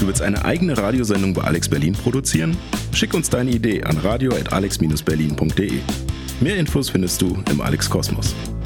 willst eine eigene Radiosendung bei Alex Berlin produzieren? Schick uns deine Idee an radio@alex-berlin.de. Mehr Infos findest du im Alex Kosmos.